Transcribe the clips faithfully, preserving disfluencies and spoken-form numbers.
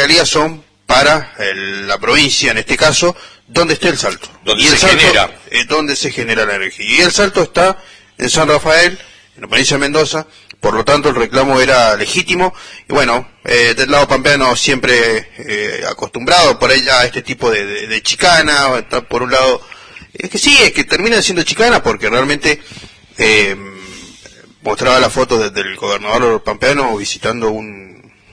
regalías son para el, la provincia, en este caso, donde esté el Salto. Donde y se el Salto, genera. Eh, donde se genera la energía. Y el Salto está en San Rafael, en la provincia de Mendoza, por lo tanto el reclamo era legítimo. Y bueno, eh, del lado pampeano siempre eh, acostumbrado por ella a este tipo de, de, de chicana, está por un lado, es que sí, es que termina siendo chicana porque realmente eh, mostraba la foto de, del gobernador pampeano visitando un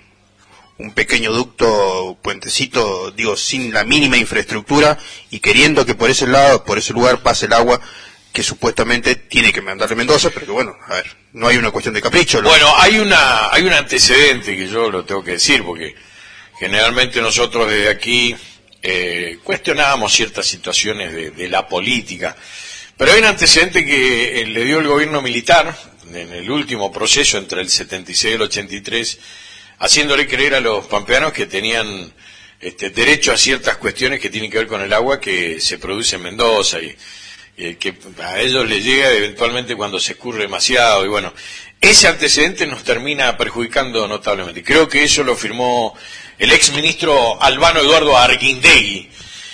un pequeño ducto, puentecito, digo, sin la mínima infraestructura y queriendo que por ese lado, por ese lugar pase el agua que supuestamente tiene que mandarle Mendoza, pero que bueno, a ver, no hay una cuestión de capricho. ¿no? Bueno, hay una hay un antecedente que yo lo tengo que decir, porque generalmente nosotros desde aquí eh, cuestionábamos ciertas situaciones de, de la política, pero hay un antecedente que eh, le dio el gobierno militar en el último proceso entre el setenta y seis y el ochenta y tres, haciéndole creer a los pampeanos que tenían este, derecho a ciertas cuestiones que tienen que ver con el agua que se produce en Mendoza y, y que a ellos les llega eventualmente cuando se escurre demasiado. Y bueno, ese antecedente nos termina perjudicando notablemente. Creo que eso lo firmó el exministro Albano Eduardo Arguindegui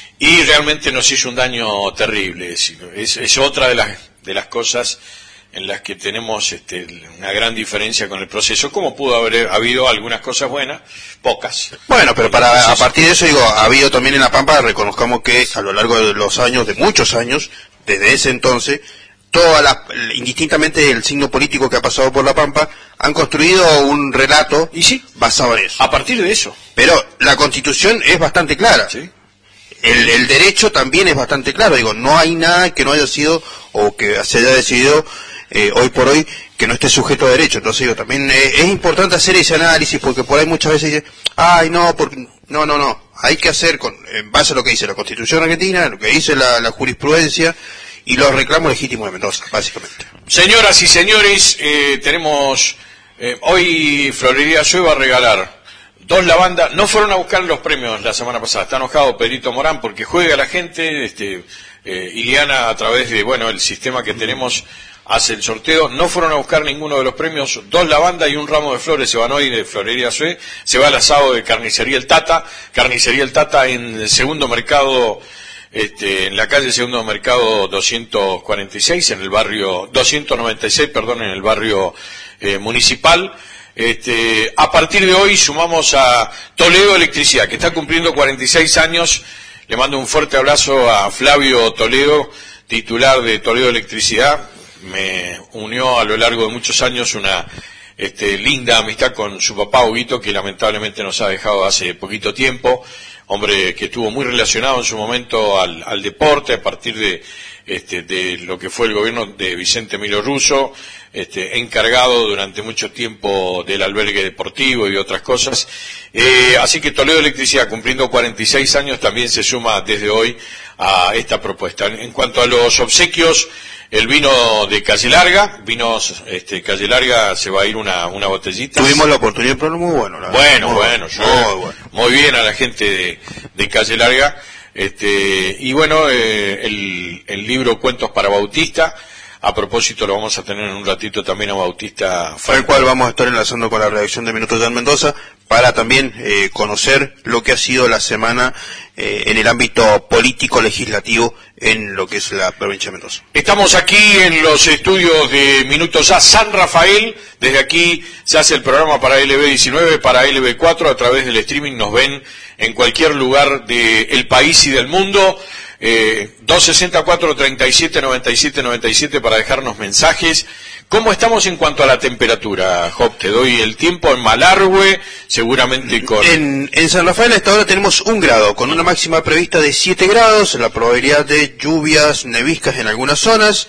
y realmente nos hizo un daño terrible. Es, es, es otra de las, de las cosas en las que tenemos este, una gran diferencia con el proceso, como pudo haber habido algunas cosas buenas, pocas. Bueno, pero para a partir de eso, digo, ha habido también en La Pampa, reconozcamos que a lo largo de los años, de muchos años, desde ese entonces, toda la, indistintamente el signo político que ha pasado por La Pampa, han construido un relato ¿Y sí? basado en eso. A partir de eso. Pero la Constitución es bastante clara. ¿Sí? El, el derecho también es bastante claro, digo, no hay nada que no haya sido, o que se haya decidido Eh, hoy por hoy que no esté sujeto a derecho. Entonces digo, también eh, es importante hacer ese análisis porque por ahí muchas veces dicen, ay no, porque no, no, no, hay que hacer con, en base a lo que dice la Constitución argentina, lo que dice la, la jurisprudencia y los reclamos legítimos de Mendoza, básicamente. Señoras y señores, eh, tenemos, eh, hoy Florería Sue va a regalar dos lavandas. No fueron a buscar los premios la semana pasada, está enojado Pedrito Morán porque juega la gente, este, eh, Iliana a través de, bueno, el sistema que tenemos hace el sorteo, no fueron a buscar ninguno de los premios, dos lavandas y un ramo de flores se van hoy de Florería Sue, se va al asado de Carnicería El Tata, Carnicería El Tata en el segundo mercado, este, en la calle Segundo Mercado doscientos cuarenta y seis, en el barrio, doscientos noventa y seis, perdón, en el barrio eh, municipal. Este, a partir de hoy sumamos a Toledo Electricidad, que está cumpliendo cuarenta y seis años, le mando un fuerte abrazo a Flavio Toledo, titular de Toledo Electricidad. Me unió a lo largo de muchos años una este, linda amistad con su papá Huguito, que lamentablemente nos ha dejado hace poquito tiempo, hombre que estuvo muy relacionado en su momento al, al deporte a partir de, este, de lo que fue el gobierno de Vicente Emilio Russo, este, encargado durante mucho tiempo del albergue deportivo y otras cosas. Eh, así que Toledo Electricidad, cumpliendo cuarenta y seis años, también se suma desde hoy a esta propuesta. En cuanto a los obsequios, el vino de Calle Larga, vinos, este, Calle Larga se va a ir una, una botellita. Tuvimos la oportunidad, pero muy bueno. La bueno, muy bueno, yo, muy bueno. Muy bien a la gente de, de Calle Larga. Este, y bueno, eh, el, el libro Cuentos para Bautista, a propósito lo vamos a tener en un ratito también a Bautista. Al cual vamos a estar enlazando con la redacción de Minutos de Mendoza para también eh, conocer lo que ha sido la semana eh, en el ámbito político-legislativo en lo que es la provincia de Mendoza. Estamos aquí en los estudios de Minutos A San Rafael. Desde aquí se hace el programa para L B diecinueve, para L B cuatro, a través del streaming nos ven en cualquier lugar del país y del mundo. Eh, dos sesenta y cuatro, treinta y siete, noventa y siete, noventa y siete para dejarnos mensajes. ¿Cómo estamos en cuanto a la temperatura, Job? Te doy el tiempo en Malargüe, seguramente con... En, en San Rafael a esta hora tenemos un grado, con una máxima prevista de siete grados, la probabilidad de lluvias, neviscas en algunas zonas,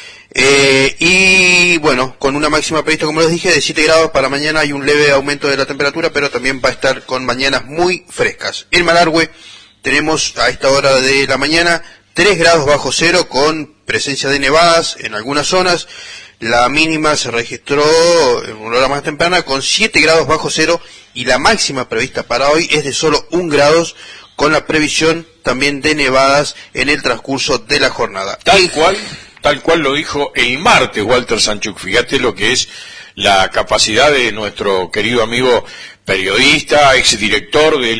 eh, y bueno, con una máxima prevista, como les dije, de siete grados. Para mañana hay un leve aumento de la temperatura, pero también va a estar con mañanas muy frescas. En Malargüe tenemos a esta hora de la mañana tres grados bajo cero, con presencia de nevadas en algunas zonas. La mínima se registró en una hora más temprana con siete grados bajo cero y la máxima prevista para hoy es de solo un grado, con la previsión también de nevadas en el transcurso de la jornada. Tal cual, tal cual lo dijo el martes Walter Sanchuk. Fíjate lo que es la capacidad de nuestro querido amigo periodista, exdirector de